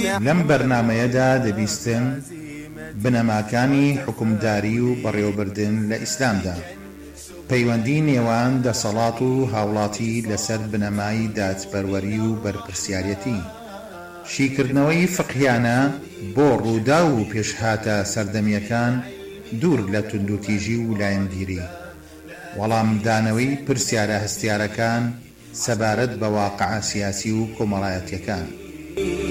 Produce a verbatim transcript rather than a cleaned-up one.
لەم بەرنامەیەدا دەبیستم بنەماکانی حکومداری و بەڕێوەبردن لە ئیسلامدا، پەیوەندی نێوان دەسەڵات و هاوڵاتی لەسەر بنەمای دادپەروەری و بەرپرسیارەتی، شیکردنەوەی فقهیانە بۆ ڕوودا و پێشهاتە سەردەمیەکان دوور لە توندوتیژی و لایەنگیری، وەڵامدانەوەی پرسیارە هەستیارەکان سەبارەت بە واقعە سیاسی و کۆمەڵایەتیەکان.